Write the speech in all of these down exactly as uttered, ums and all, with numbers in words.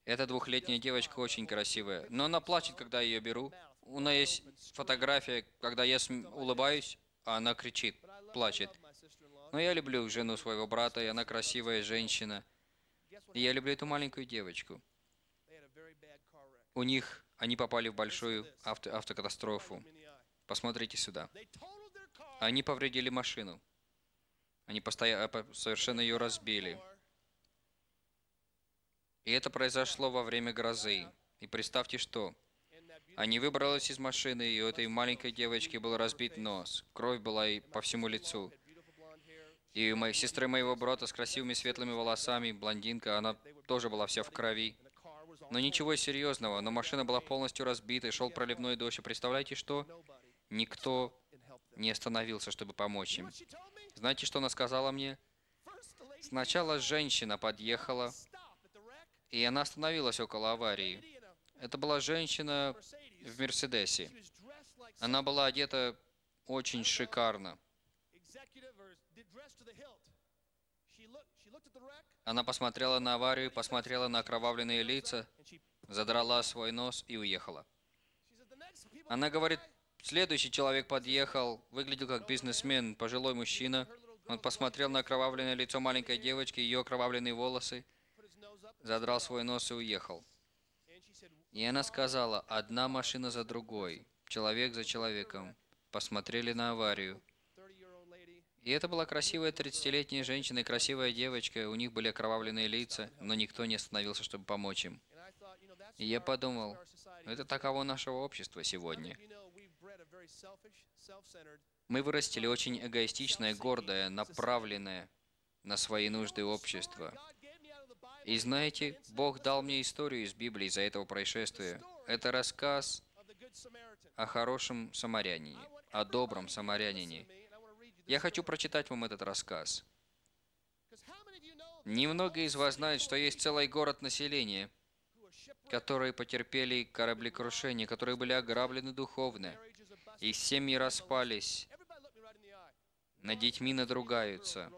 Эта двухлетняя девочка очень красивая, но она плачет, когда я ее беру. У нее есть фотография, когда я см- улыбаюсь, а она кричит, плачет. Но я люблю жену своего брата, и она красивая женщина. И я люблю эту маленькую девочку. У них, они попали в большую авто, автокатастрофу. Посмотрите сюда. Они повредили машину. Они постоя... по- совершенно ее разбили. И это произошло во время грозы. И представьте, что они выбрались из машины, и у этой маленькой девочки был разбит нос. Кровь была и по всему лицу. И у моей сестры моего брата с красивыми светлыми волосами, блондинка, она тоже была вся в крови. Но ничего серьезного, но машина была полностью разбита, и шел проливной дождь. И представляете, что? Никто не остановился, чтобы помочь им. Знаете, что она сказала мне? Сначала женщина подъехала, и она остановилась около аварии. Это была женщина в Мерседесе. Она была одета очень шикарно. Она посмотрела на аварию, посмотрела на окровавленные лица, задрала свой нос и уехала. Она говорит, следующий человек подъехал, выглядел как бизнесмен, пожилой мужчина. Он посмотрел на окровавленное лицо маленькой девочки, ее окровавленные волосы, задрал свой нос и уехал. И она сказала, одна машина за другой, человек за человеком, посмотрели на аварию. И это была красивая тридцатилетняя женщина и красивая девочка, у них были окровавленные лица, но никто не остановился, чтобы помочь им. И я подумал, это таково нашего общества сегодня. Мы вырастили очень эгоистичное, гордое, направленное на свои нужды общества. И знаете, Бог дал мне историю из Библии из-за этого происшествия. Это рассказ о хорошем самарянине, о добром самарянине. Я хочу прочитать вам этот рассказ. Немного из вас знают, что есть целый город населения, которые потерпели кораблекрушение, которые были ограблены духовно, их семьи распались, над детьми надругаются.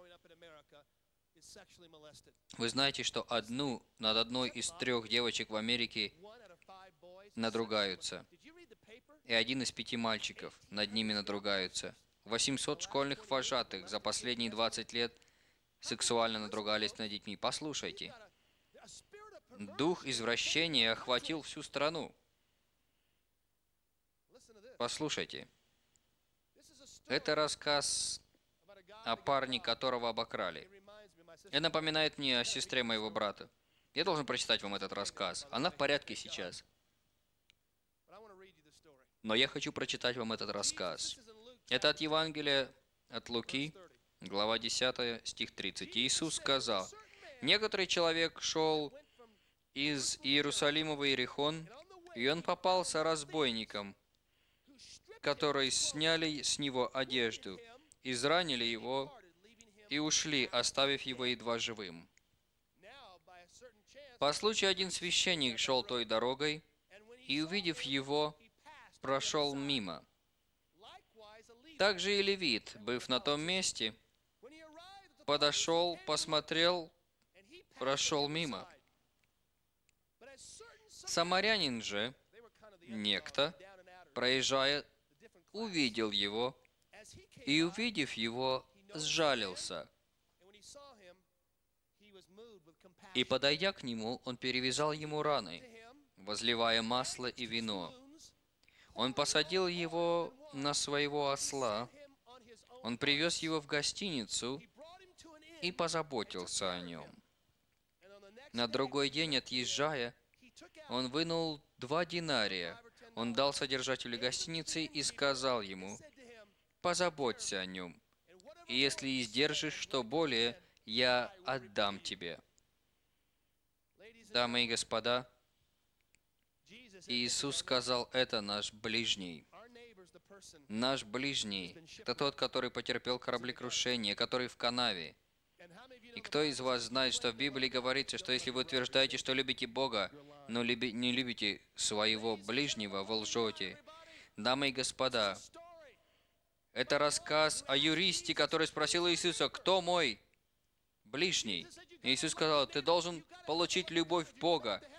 Вы знаете, что одну, над одной из трех девочек в Америке надругаются, и один из пяти мальчиков над ними надругаются. восемьсот школьных вожатых за последние двадцать лет сексуально надругались над детьми. Послушайте, дух извращения охватил всю страну. Послушайте, это рассказ о парне, которого обокрали. Это напоминает мне о сестре моего брата. Я должен прочитать вам этот рассказ. Она в порядке сейчас. Но я хочу прочитать вам этот рассказ. Это от Евангелия от Луки, глава десятая, стих тридцать. Иисус сказал, «Некоторый человек шел из Иерусалима в Иерихон, и он попался разбойникам, которые сняли с него одежду, изранили его и ушли, оставив его едва живым. По случаю один священник шел той дорогой, и, увидев его, прошел мимо. Также и левит, быв на том месте, подошел, посмотрел, прошел мимо. Самарянин же, некто, проезжая, увидел его, и, увидев его, сжалился. И, подойдя к нему, он перевязал ему раны, возливая масло и вино. Он посадил его на своего осла, он привез его в гостиницу и позаботился о нем. На другой день, отъезжая, он вынул два динария. Он дал содержателю гостиницы и сказал ему, «Позаботься о нем, и если издержишь что более, я отдам тебе». Дамы и господа, Иисус сказал, это наш ближний. Наш ближний – это тот, который потерпел кораблекрушение, который в канаве. И кто из вас знает, что в Библии говорится, что если вы утверждаете, что любите Бога, но люби- не любите своего ближнего, вы лжете? Дамы и господа, это рассказ о юристе, который спросил Иисуса, кто мой ближний? И Иисус сказал, ты должен получить любовь Бога,